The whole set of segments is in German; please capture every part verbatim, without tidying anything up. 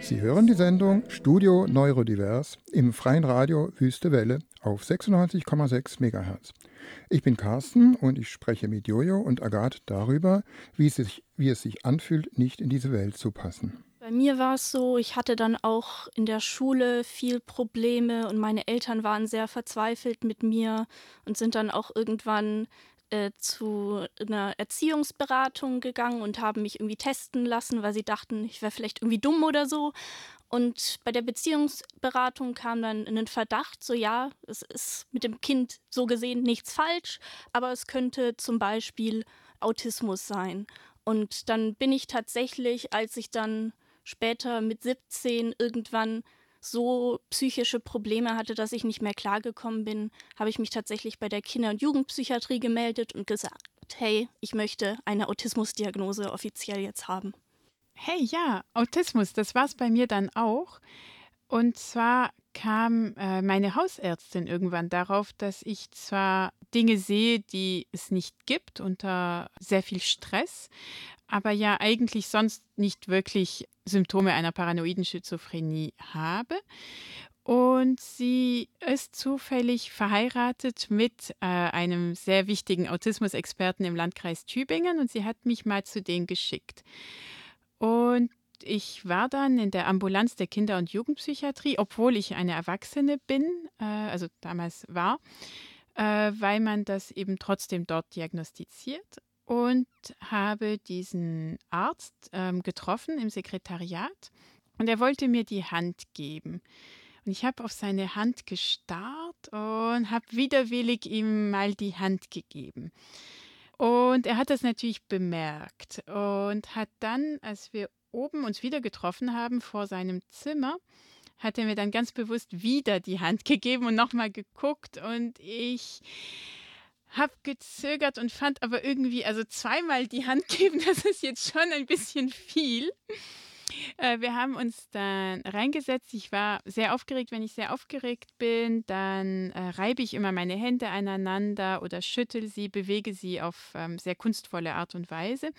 Sie hören die Sendung Studio Neurodivers im freien Radio Wüste Welle auf sechsundneunzig Komma sechs Megahertz. Ich bin Carsten und ich spreche mit Jojo und Agathe darüber, wie es sich, wie es sich anfühlt, nicht in diese Welt zu passen. Bei mir war es so, ich hatte dann auch in der Schule viel Probleme und meine Eltern waren sehr verzweifelt mit mir und sind dann auch irgendwann äh, zu einer Erziehungsberatung gegangen und haben mich irgendwie testen lassen, weil sie dachten, ich wäre vielleicht irgendwie dumm oder so. Und bei der Beziehungsberatung kam dann ein Verdacht, so ja, es ist mit dem Kind so gesehen nichts falsch, aber es könnte zum Beispiel Autismus sein. Und dann bin ich tatsächlich, als ich dann später mit siebzehn irgendwann so psychische Probleme hatte, dass ich nicht mehr klargekommen bin, habe ich mich tatsächlich bei der Kinder- und Jugendpsychiatrie gemeldet und gesagt, hey, ich möchte eine Autismusdiagnose offiziell jetzt haben. Hey, ja, Autismus, das war's bei mir dann auch. Und zwar kam äh, meine Hausärztin irgendwann darauf, dass ich zwar Dinge sehe, die es nicht gibt, unter sehr viel Stress, aber ja eigentlich sonst nicht wirklich Symptome einer paranoiden Schizophrenie habe. Und sie ist zufällig verheiratet mit äh, einem sehr wichtigen Autismusexperten im Landkreis Tübingen und sie hat mich mal zu denen geschickt. Und ich war dann in der Ambulanz der Kinder- und Jugendpsychiatrie, obwohl ich eine Erwachsene bin, äh, also damals war, äh, weil man das eben trotzdem dort diagnostiziert. Und habe diesen Arzt ähm, getroffen im Sekretariat und er wollte mir die Hand geben. Und ich habe auf seine Hand gestarrt und habe widerwillig ihm mal die Hand gegeben. Und er hat das natürlich bemerkt und hat dann, als wir oben uns wieder getroffen haben vor seinem Zimmer, hat er mir dann ganz bewusst wieder die Hand gegeben und nochmal geguckt und ich habe gezögert und fand aber irgendwie, also zweimal die Hand geben, das ist jetzt schon ein bisschen viel. Äh, wir haben uns dann reingesetzt. Ich war sehr aufgeregt. Wenn ich sehr aufgeregt bin, dann äh, reibe ich immer meine Hände aneinander oder schüttel sie, bewege sie auf ähm, sehr kunstvolle Art und Weise.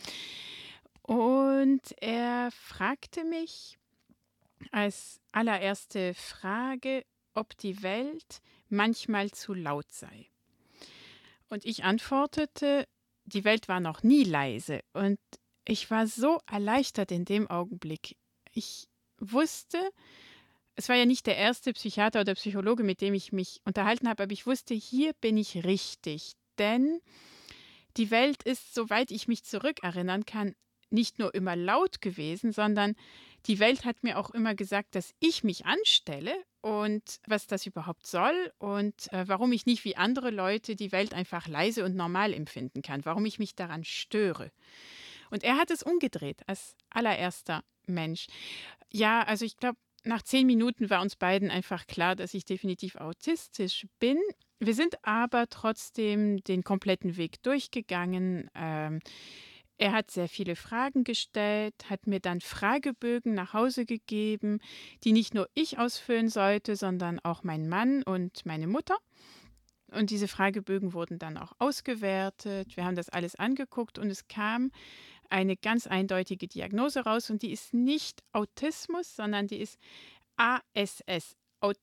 Und er fragte mich als allererste Frage, ob die Welt manchmal zu laut sei. Und ich antwortete, die Welt war noch nie leise. Und ich war so erleichtert in dem Augenblick. Ich wusste, es war ja nicht der erste Psychiater oder Psychologe, mit dem ich mich unterhalten habe, aber ich wusste, hier bin ich richtig. Denn die Welt ist, soweit ich mich zurückerinnern kann, nicht nur immer laut gewesen, sondern die Welt hat mir auch immer gesagt, dass ich mich anstelle und was das überhaupt soll und äh, warum ich nicht wie andere Leute die Welt einfach leise und normal empfinden kann, warum ich mich daran störe. Und er hat es umgedreht als allererster Mensch. Ja, also ich glaube, nach zehn Minuten war uns beiden einfach klar, dass ich definitiv autistisch bin. Wir sind aber trotzdem den kompletten Weg durchgegangen. Ähm, er hat sehr viele Fragen gestellt, hat mir dann Fragebögen nach Hause gegeben, die nicht nur ich ausfüllen sollte, sondern auch mein Mann und meine Mutter. Und diese Fragebögen wurden dann auch ausgewertet. Wir haben das alles angeguckt und es kam eine ganz eindeutige Diagnose raus und die ist nicht Autismus, sondern die ist A S S,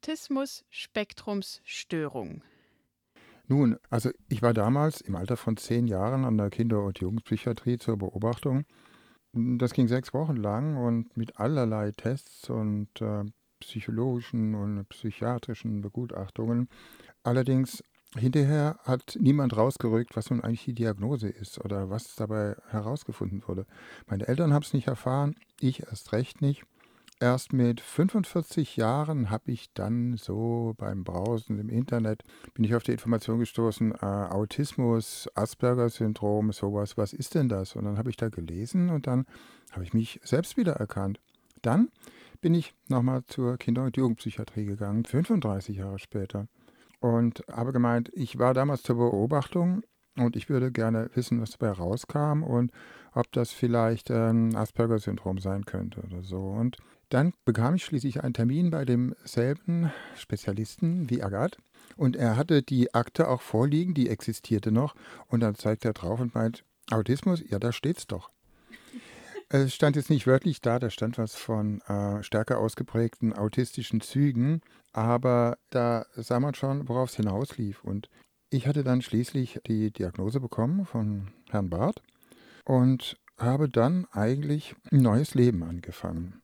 Autismus-Spektrumsstörung. Nun, also ich war damals im Alter von zehn Jahren an der Kinder- und Jugendpsychiatrie zur Beobachtung. Das ging sechs Wochen lang und mit allerlei Tests und äh, psychologischen und psychiatrischen Begutachtungen. Allerdings hinterher hat niemand rausgerückt, was nun eigentlich die Diagnose ist oder was dabei herausgefunden wurde. Meine Eltern haben es nicht erfahren, ich erst recht nicht. Erst mit fünfundvierzig Jahren habe ich dann so beim Browsen im Internet, bin ich auf die Information gestoßen, äh, Autismus, Asperger-Syndrom, sowas, was ist denn das? Und dann habe ich da gelesen und dann habe ich mich selbst wiedererkannt. Dann bin ich nochmal zur Kinder- und Jugendpsychiatrie gegangen, fünfunddreißig Jahre später. Und habe gemeint, ich war damals zur Beobachtung und ich würde gerne wissen, was dabei rauskam und ob das vielleicht ähm, Asperger-Syndrom sein könnte oder so. Und dann bekam ich schließlich einen Termin bei demselben Spezialisten wie Agathe. Und er hatte die Akte auch vorliegen, die existierte noch. Und dann zeigt er drauf und meint, Autismus, ja, da steht's doch. Es stand jetzt nicht wörtlich da, da stand was von äh, stärker ausgeprägten autistischen Zügen, aber da sah man schon, worauf es hinauslief. Und ich hatte dann schließlich die Diagnose bekommen von Herrn Barth und habe dann eigentlich ein neues Leben angefangen.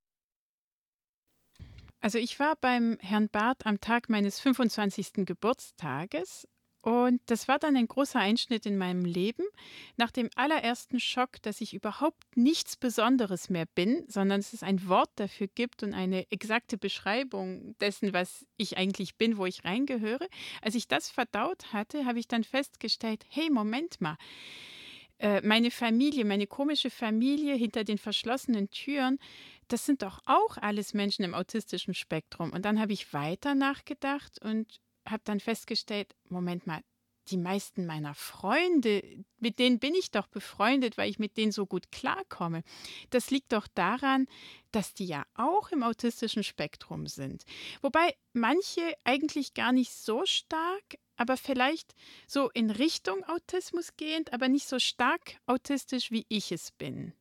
Also ich war beim Herrn Barth am Tag meines fünfundzwanzigsten Geburtstages und das war dann ein großer Einschnitt in meinem Leben. Nach dem allerersten Schock, dass ich überhaupt nichts Besonderes mehr bin, sondern dass es ein Wort dafür gibt und eine exakte Beschreibung dessen, was ich eigentlich bin, wo ich reingehöre. Als ich das verdaut hatte, habe ich dann festgestellt, hey, Moment mal, äh, meine Familie, meine komische Familie hinter den verschlossenen Türen, das sind doch auch alles Menschen im autistischen Spektrum. Und dann habe ich weiter nachgedacht und habe dann festgestellt, Moment mal, die meisten meiner Freunde, mit denen bin ich doch befreundet, weil ich mit denen so gut klarkomme. Das liegt doch daran, dass die ja auch im autistischen Spektrum sind. Wobei manche eigentlich gar nicht so stark, aber vielleicht so in Richtung Autismus gehend, aber nicht so stark autistisch, wie ich es bin.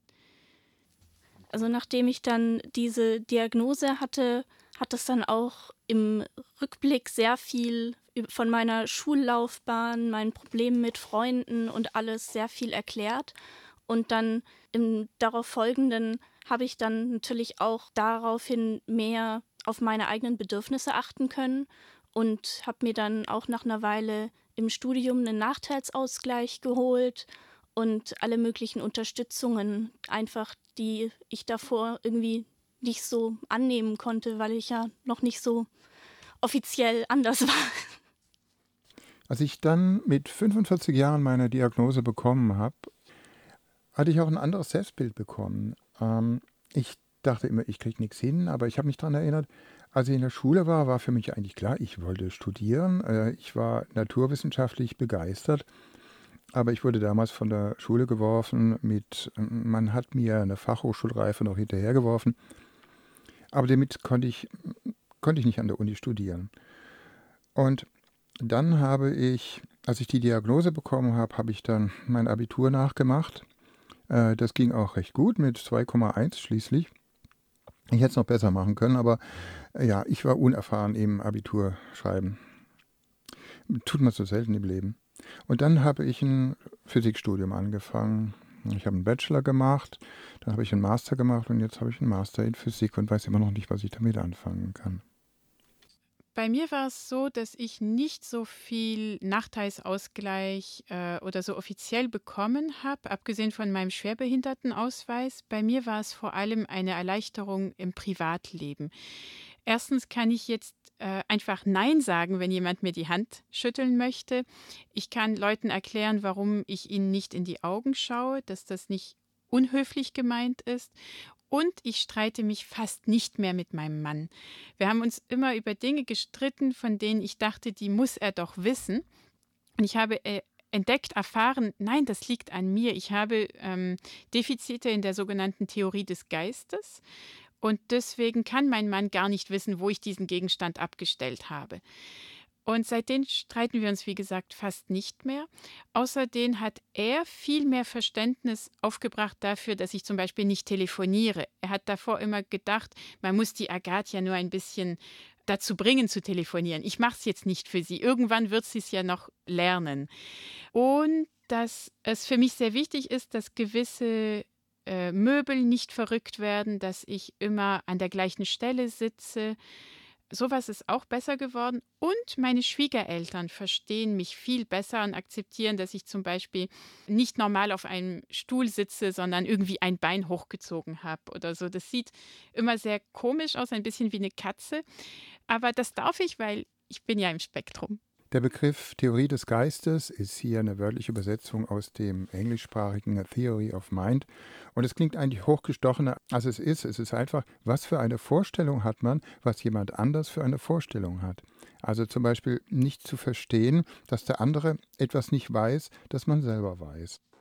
Also nachdem ich dann diese Diagnose hatte, hat es dann auch im Rückblick sehr viel üb- von meiner Schullaufbahn, meinen Problemen mit Freunden und alles sehr viel erklärt. Und dann im darauf folgenden habe ich dann natürlich auch daraufhin mehr auf meine eigenen Bedürfnisse achten können und habe mir dann auch nach einer Weile im Studium einen Nachteilsausgleich geholt und alle möglichen Unterstützungen einfach, die ich davor irgendwie nicht so annehmen konnte, weil ich ja noch nicht so offiziell anders war. Als ich dann mit fünfundvierzig Jahren meine Diagnose bekommen habe, hatte ich auch ein anderes Selbstbild bekommen. Ähm, ich dachte immer, ich kriege nichts hin, aber ich habe mich daran erinnert, als ich in der Schule war, war für mich eigentlich klar, ich wollte studieren. Äh, ich war naturwissenschaftlich begeistert, aber ich wurde damals von der Schule geworfen mit, man hat mir eine Fachhochschulreife noch hinterhergeworfen, aber damit konnte ich, konnte ich nicht an der Uni studieren. Und dann habe ich, als ich die Diagnose bekommen habe, habe ich dann mein Abitur nachgemacht. Äh, Das ging auch recht gut mit zwei Komma eins schließlich. Ich hätte es noch besser machen können, aber äh, ja, ich war unerfahren im Abiturschreiben. Tut man so selten im Leben. Und dann habe ich ein Physikstudium angefangen. Ich habe einen Bachelor gemacht, dann habe ich einen Master gemacht und jetzt habe ich einen Master in Physik und weiß immer noch nicht, was ich damit anfangen kann. Bei mir war es so, dass ich nicht so viel Nachteilsausgleich äh, oder so offiziell bekommen habe, abgesehen von meinem Schwerbehindertenausweis. Bei mir war es vor allem eine Erleichterung im Privatleben. Erstens kann ich jetzt äh, einfach Nein sagen, wenn jemand mir die Hand schütteln möchte. Ich kann Leuten erklären, warum ich ihnen nicht in die Augen schaue, dass das nicht unhöflich gemeint ist. Und ich streite mich fast nicht mehr mit meinem Mann. Wir haben uns immer über Dinge gestritten, von denen ich dachte, die muss er doch wissen. Und ich habe äh, entdeckt, erfahren, nein, das liegt an mir. Ich habe ähm, Defizite in der sogenannten Theorie des Geistes. Und deswegen kann mein Mann gar nicht wissen, wo ich diesen Gegenstand abgestellt habe. Und seitdem streiten wir uns, wie gesagt, fast nicht mehr. Außerdem hat er viel mehr Verständnis aufgebracht dafür, dass ich zum Beispiel nicht telefoniere. Er hat davor immer gedacht, man muss die Agathe ja nur ein bisschen dazu bringen zu telefonieren. Ich mache es jetzt nicht für sie. Irgendwann wird sie es ja noch lernen. Und dass es für mich sehr wichtig ist, dass gewisse äh, Möbel nicht verrückt werden, dass ich immer an der gleichen Stelle sitze. Sowas ist auch besser geworden. Und meine Schwiegereltern verstehen mich viel besser und akzeptieren, dass ich zum Beispiel nicht normal auf einem Stuhl sitze, sondern irgendwie ein Bein hochgezogen habe oder so. Das sieht immer sehr komisch aus, ein bisschen wie eine Katze. Aber das darf ich, weil ich bin ja im Spektrum. Der Begriff Theorie des Geistes ist hier eine wörtliche Übersetzung aus dem englischsprachigen Theory of Mind. Und es klingt eigentlich hochgestochener, als es ist. Es ist einfach, was für eine Vorstellung hat man, was jemand anders für eine Vorstellung hat. Also zum Beispiel nicht zu verstehen, dass der andere etwas nicht weiß, das man selber weiß.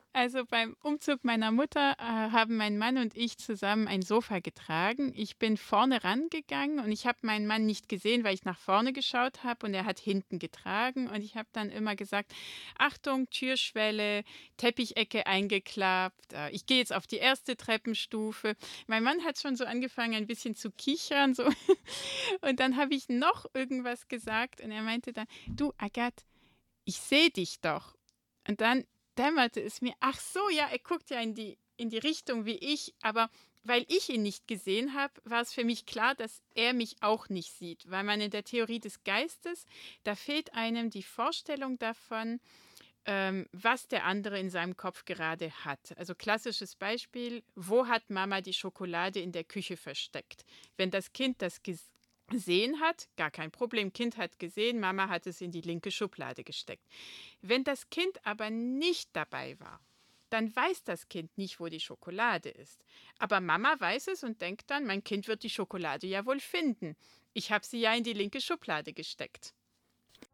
Also beim Umzug meiner Mutter äh, haben mein Mann und ich zusammen ein Sofa getragen. Ich bin vorne rangegangen und ich habe meinen Mann nicht gesehen, weil ich nach vorne geschaut habe und er hat hinten getragen und ich habe dann immer gesagt, Achtung, Türschwelle, Teppichecke eingeklappt, äh, ich gehe jetzt auf die erste Treppenstufe. Mein Mann hat schon so angefangen, ein bisschen zu kichern so. Und dann habe ich noch irgendwas gesagt und er meinte dann, du Agathe, ich sehe dich doch. Und dann dämmerte es mir, ach so, ja, er guckt ja in die, in die Richtung wie ich, aber weil ich ihn nicht gesehen habe, war es für mich klar, dass er mich auch nicht sieht, weil man in der Theorie des Geistes, da fehlt einem die Vorstellung davon, ähm, was der andere in seinem Kopf gerade hat. Also klassisches Beispiel, wo hat Mama die Schokolade in der Küche versteckt? Wenn das Kind das ges- gesehen hat, gar kein Problem. Kind hat gesehen, Mama hat es in die linke Schublade gesteckt. Wenn das Kind aber nicht dabei war, dann weiß das Kind nicht, wo die Schokolade ist. Aber Mama weiß es und denkt dann, mein Kind wird die Schokolade ja wohl finden. Ich habe sie ja in die linke Schublade gesteckt.